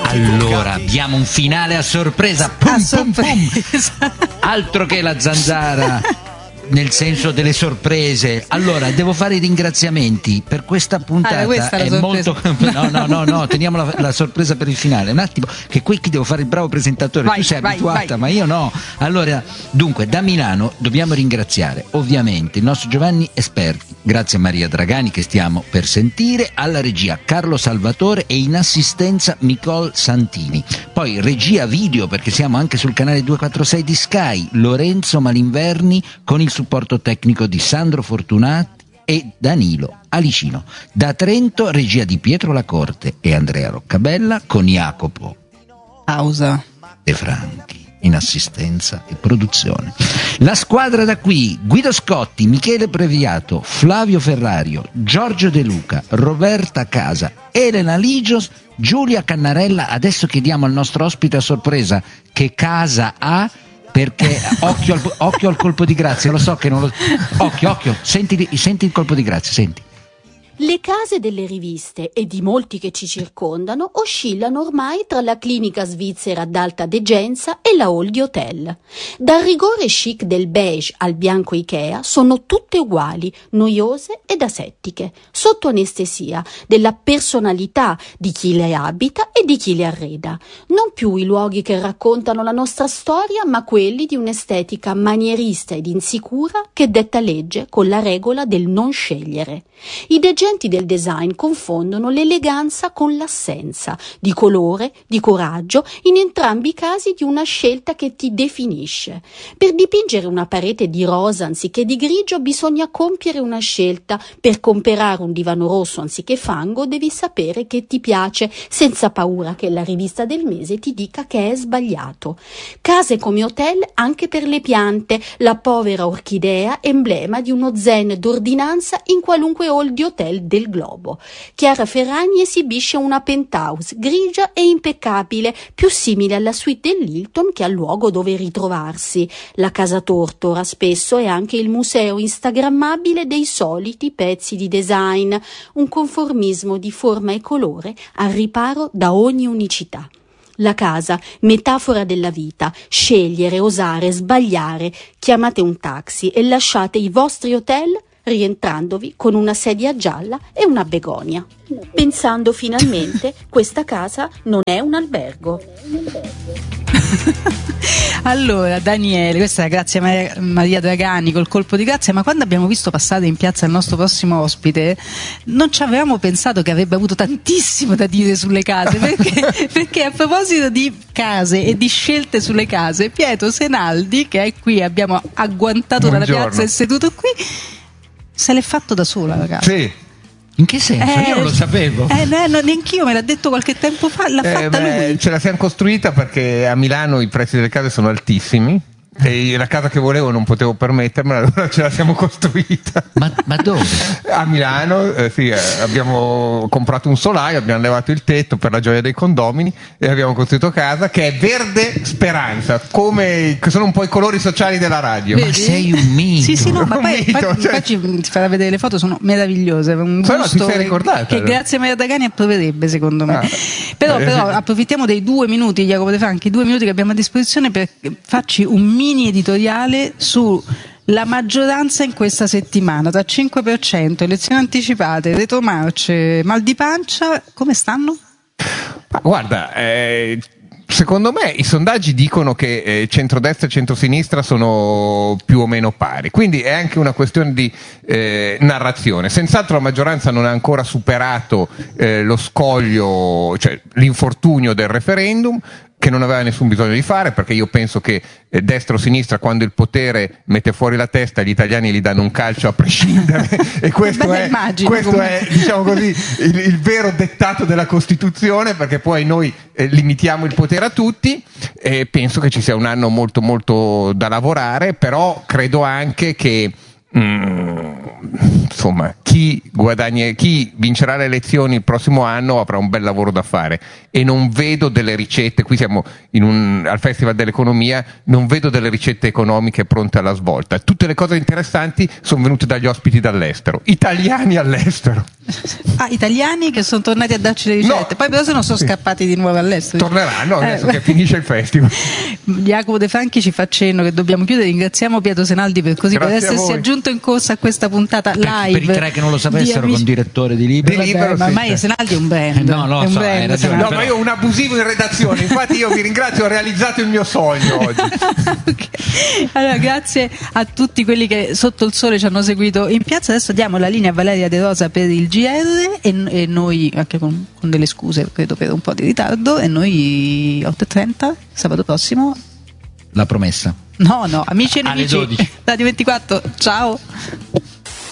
Allora, abbiamo un finale a sorpresa. Pum, pum. Altro che la zanzara, nel senso delle sorprese. Allora, devo fare i ringraziamenti per questa puntata. È molto. No, teniamo la sorpresa per il finale. Un attimo, che qui devo fare il bravo presentatore. Tu sei abituata, ma io no. Allora, dunque, da Milano dobbiamo ringraziare ovviamente il nostro Giovanni Esperti. Grazie a Maria Dragani, che stiamo per sentire, alla regia Carlo Salvatore e in assistenza Nicole Santini. Poi regia video, perché siamo anche sul canale 246 di Sky, Lorenzo Malinverni con il supporto tecnico di Sandro Fortunati e Danilo Alicino. Da Trento, regia di Pietro Lacorte e Andrea Roccabella con Jacopo Pausa De Franchi in assistenza e produzione. La squadra da qui: Guido Scotti, Michele Previato, Flavio Ferrario, Giorgio De Luca, Roberta Casa, Elena Ligios, Giulia Cannarella. Adesso chiediamo al nostro ospite a sorpresa che casa ha, perché occhio al colpo di grazia. Lo so che non lo. Occhio, senti il colpo di grazia, senti. Le case delle riviste e di molti che ci circondano oscillano ormai tra la clinica svizzera d'alta degenza e la hall di hotel. Dal rigore chic del beige al bianco Ikea sono tutte uguali, noiose ed asettiche, sotto anestesia della personalità di chi le abita e di chi le arreda. Non più i luoghi che raccontano la nostra storia, ma quelli di un'estetica manierista ed insicura che detta legge con la regola del non scegliere. I degenti del design confondono l'eleganza con l'assenza di colore, di coraggio, in entrambi i casi di una scelta che ti definisce. Per dipingere una parete di rosa anziché di grigio bisogna compiere una scelta. Per comprare un divano rosso anziché fango devi sapere che ti piace, senza paura che la rivista del mese ti dica che è sbagliato. Case come hotel anche per le piante, la povera orchidea emblema di uno zen d'ordinanza in qualunque hall di hotel del globo. Chiara Ferragni esibisce una penthouse grigia e impeccabile, più simile alla suite dell'Hilton che al luogo dove ritrovarsi. La Casa Tortora spesso è anche il museo instagrammabile dei soliti pezzi di design, un conformismo di forma e colore al riparo da ogni unicità. La casa, metafora della vita, scegliere, osare, sbagliare. Chiamate un taxi e lasciate i vostri hotel rientrandovi con una sedia gialla e una begonia, pensando finalmente questa casa non è un albergo. Allora, Daniele, questa è grazie a Maria Dragani col colpo di grazia. Ma quando abbiamo visto passare in piazza il nostro prossimo ospite, non ci avevamo pensato che avrebbe avuto tantissimo da dire sulle case, perché a proposito di case e di scelte sulle case, Pietro Senaldi, che è qui, abbiamo agguantato dalla piazza e seduto qui, se l'è fatto da sola la casa. Sì. In che senso? Io non lo sapevo. Neanch'io, me l'ha detto qualche tempo fa, l'ha fatta lui. Ce la siamo costruita perché a Milano i prezzi delle case sono altissimi e la casa che volevo non potevo permettermela, allora ce la siamo costruita. Ma dove? A Milano, sì, abbiamo comprato un solaio, abbiamo levato il tetto per la gioia dei condomini e abbiamo costruito casa che è verde speranza, che sono un po' i colori sociali della radio. Vedi? Ma sei un mito. Sì, no, ma poi ti farà vedere le foto, sono meravigliose, un gusto ti sei ricordata, che grazie a Maria Dragani approverebbe, secondo me. Però approfittiamo dei 2 minuti, Jacopo De Franchi, 2 minuti che abbiamo a disposizione per farci un mini editoriale su la maggioranza in questa settimana, tra 5%, elezioni anticipate, retromarce, mal di pancia, come stanno? Ma guarda, secondo me i sondaggi dicono che centrodestra e centrosinistra sono più o meno pari, quindi è anche una questione di narrazione. Senz'altro la maggioranza non ha ancora superato lo scoglio, cioè l'infortunio del referendum, che non aveva nessun bisogno di fare, perché io penso che destra o sinistra, quando il potere mette fuori la testa, gli italiani gli danno un calcio a prescindere e questo è diciamo così il vero dettato della Costituzione, perché poi noi limitiamo il potere a tutti e penso che ci sia un anno molto molto da lavorare, però credo anche che insomma, chi vincerà le elezioni il prossimo anno avrà un bel lavoro da fare, e non vedo delle ricette. Qui siamo al Festival dell'Economia, non vedo delle ricette economiche pronte alla svolta. Tutte le cose interessanti sono venute dagli ospiti dall'estero, italiani all'estero. Italiani che sono tornati a darci le ricette, poi però se non sono scappati di nuovo all'estero. Torneranno adesso che finisce il festival. Jacopo De Franchi ci fa cenno che dobbiamo chiudere. Ringraziamo Pietro Senaldi per essersi aggiunto in corsa a questa puntata live. Per i tre che non lo sapessero, con direttore di Libero. Ma ormai Senaldi è un brand. No, è un brand, hai ragione. No, ma io ho un abusivo in redazione, infatti io vi ringrazio, ho realizzato il mio sogno oggi. Okay. Allora, grazie a tutti quelli che sotto il sole ci hanno seguito in piazza. Adesso diamo la linea a Valeria De Rosa per il GR e noi, anche con delle scuse credo per un po' di ritardo, e noi 8:30 sabato prossimo. La promessa. No, amici e nemici. Alle 12. Radio 24, ciao.